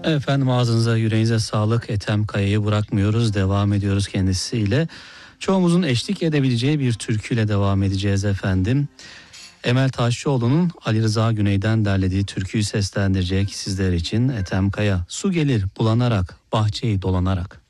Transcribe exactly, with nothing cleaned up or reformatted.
Efendim ağzınıza yüreğinize sağlık. Ethem Kaya'yı bırakmıyoruz, devam ediyoruz kendisiyle. Çoğumuzun eşlik edebileceği bir türküyle devam edeceğiz efendim. Emel Taşçıoğlu'nun Ali Rıza Güney'den derlediği türküyü seslendirecek sizler için Ethem Kaya. Su gelir bulanarak, bahçeyi dolanarak.